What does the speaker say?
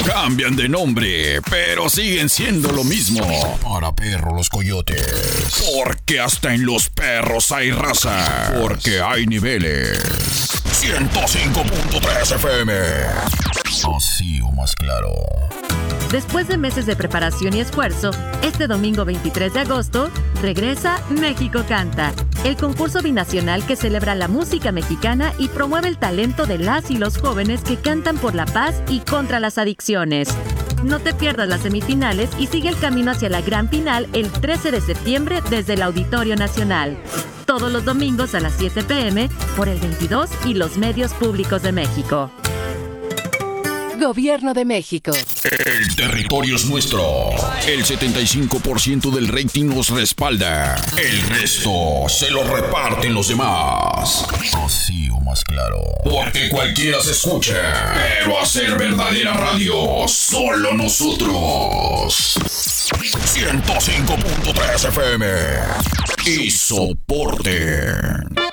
Cambian de nombre, pero siguen siendo lo mismo. Para perro los coyotes. Porque hasta en los perros hay raza. Porque hay niveles. 105.3 FM. Así o más claro. Después de meses de preparación y esfuerzo, este domingo 23 de agosto regresa México Canta, el concurso binacional que celebra la música mexicana y promueve el talento de las y los jóvenes que cantan por la paz y contra las adicciones. No te pierdas las semifinales y sigue el camino hacia la gran final el 13 de septiembre desde el Auditorio Nacional. Todos los domingos a las 7 p.m. por el 22 y los medios públicos de México. Gobierno de México. El territorio es nuestro. El 75% del rating nos respalda. El resto se lo reparten los demás. Así o más claro. Porque cualquiera se escucha. Pero hacer verdadera radio, solo nosotros. 105.3 FM. Y soporte.